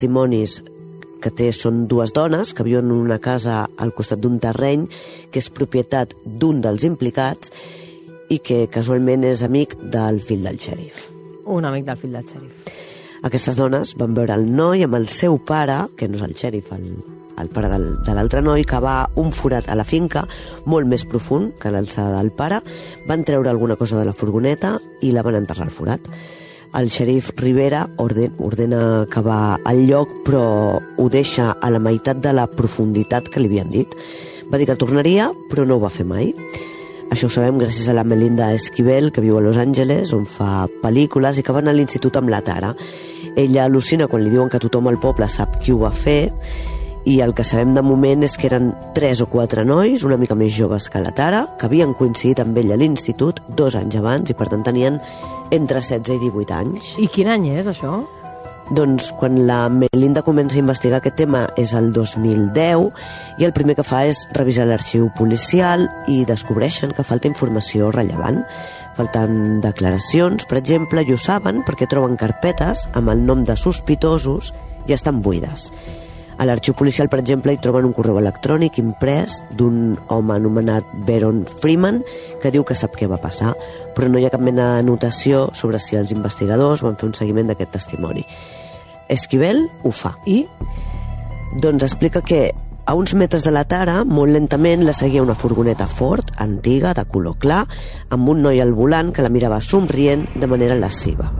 testimonis que són dues dones que viuen en una casa al costat d'un terreny que és propietat d'un dels implicats i que casualment és amic del fill del xèrif. Un amic del fill del xèrif. Aquestes dones van veure el noi amb el seu pare, que no és el xèrif, el pare de l'altre noi, cavar un forat a la finca molt més profund que l'alçada del pare, van treure alguna cosa de la furgoneta i la van enterrar al forat. El xèrif Rivera ordena cavar el lloc, però ho deixa a la meitat de la profunditat que li havien dit. Va dir que tornaria, però no ho va fer mai. Això ho sabem gràcies a la Melinda Esquivel, que viu a Los Angeles, on fa pel·lícules i que va anar a l'institut amb la Tara. Ella al·lucina quan li diuen que tothom al poble sap qui ho va fer, i el que sabem de moment és que eren 3 o 4 nois, una mica més joves que la Tara, que havien coincidit amb ell a l'institut 2 anys abans i per tant tenien entre 16 i 18 anys. I quin any és, això? Doncs quan la Melinda comença a investigar aquest tema és el 2010 i el primer que fa és revisar l'arxiu policial i descobreixen que falta informació rellevant. Falten declaracions, per exemple, i ho saben perquè troben carpetes amb el nom de sospitosos i estan buides. A l'arxiu policial, per exemple, hi troben un correu electrònic imprès d'un home anomenat Baron Freeman que diu que sap què va passar, però no hi ha cap mena de notació sobre si els investigadors van fer un seguiment d'aquest testimoni. Esquivel ho fa. I? Doncs explica que a uns metres de la Tara, molt lentament, la seguia una furgoneta Ford, antiga, de color clar, amb un noi al volant que la mirava somrient de manera lasciva.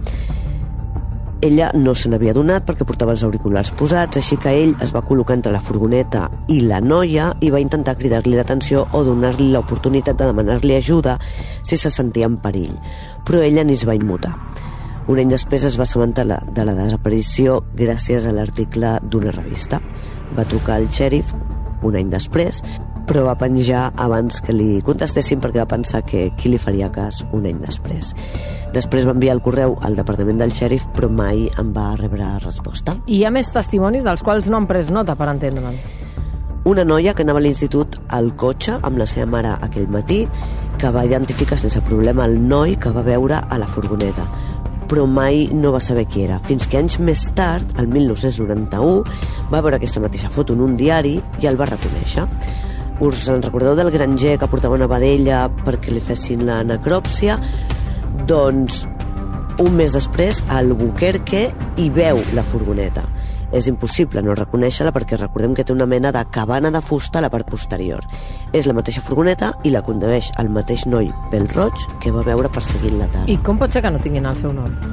Ella no se n'havia donat perquè portava els auriculars posats, així que ell es va col·locar entre la furgoneta i la noia i va intentar cridar-li l'atenció o donar-li l'oportunitat de demanar-li ajuda si se sentia en perill, però ella ni es va immutar. Un any després es va assabentar de la desaparició gràcies a l'article d'una revista. Va trucar al xèrif un any després, però va penjar abans que li contestessin perquè va pensar que qui li faria cas un any després. Després va enviar el correu al departament del xèrif, però mai en va rebre resposta. I hi ha més testimonis dels quals no han pres nota, per entendre'ns. Una noia que anava a l'institut al cotxe amb la seva mare aquell matí, que va identificar sense problema el noi que va veure a la furgoneta, però mai no va saber qui era, fins que anys més tard, el 1991, va veure aquesta mateixa foto en un diari i el va reconèixer. Us en recordeu del granger que portava una vedella perquè li fessin la necròpsia? Doncs un mes després a Albuquerque hi veu la furgoneta. És impossible no reconèixer-la perquè recordem que té una mena de cabana de fusta a la part posterior. És la mateixa furgoneta i la condueix el mateix noi pèl-roig que va veure perseguint la Tara. I com pot ser que no tinguin el seu nom?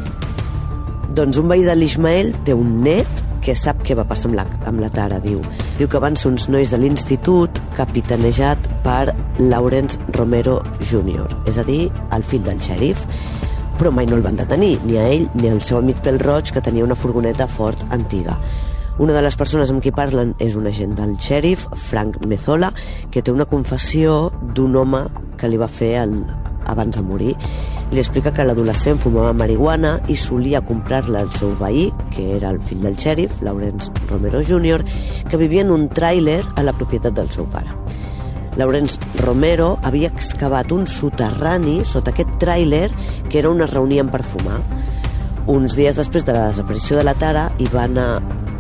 Doncs un veí de l'Ismael té un net que sap què va passar amb la Tara, diu. Diu que van ser uns nois de l'institut capitanejat per Lawrence Romero Jr., és a dir, el fill del xèrif, però mai no el van detenir, ni a ell ni al seu amic pèl-roig que tenia una furgoneta Ford antiga. Una de les persones amb qui parlen és un agent del xèrif, Frank Mezzola, que té una confessió d'un home que li va fer abans de morir. Li explica que l'adolescent fumava marihuana i solia comprar-la al seu veí, que era el fill del xèrif, Lawrence Romero Jr., que vivia en un tràiler a la propietat del seu pare. Lawrence Romero havia excavat un soterrani sota aquest tràiler que era on es reunien per fumar. Uns dies després de la desaparició de la Tara hi va anar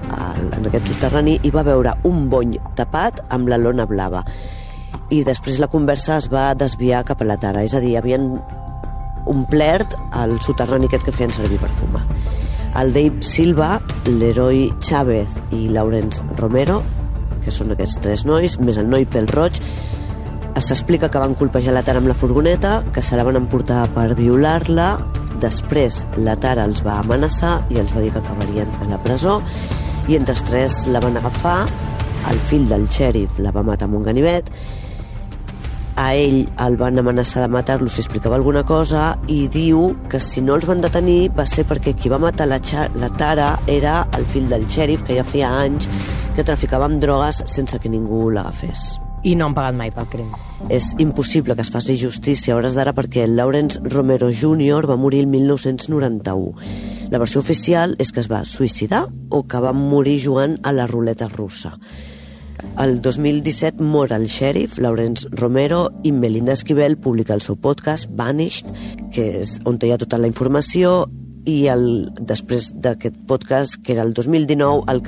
en aquest soterrani i va veure un bony tapat amb la lona blava. I després la conversa es va desviar cap a la Tara, és a dir, havien omplert el soterrani aquest que feien servir per fumar. El Dave Silva, l'Heroi Chávez i Lawrence Romero, que són aquests 3 nois, més el noi pèl-roig, s'explica que van colpejar la Tara amb la furgoneta, que se la van emportar per violar-la. Després la Tara els va amenaçar i els va dir que acabarien a la presó, i entre els 3 la van agafar. El fill del xèrif la va matar amb un ganivet, a ell el van amenaçar de matar-lo si explicava alguna cosa, i diu que si no els van detenir va ser perquè qui va matar la Tara era el fill del xèrif, que ja feia anys que traficava amb drogues sense que ningú l'agafés. I no han pagat mai pel crim. És impossible que es faci justícia a hores d'ara perquè Lawrence Romero Jr. va morir el 1991. La versió oficial és que es va suïcidar o que va morir jugant a la ruleta russa. El 2017 mor el xèrif, Lawrence Romero, i Melinda Esquivel publica el seu podcast, Vanished, que és on hi ha tota la informació, i després d'aquest podcast, que era el 2019, el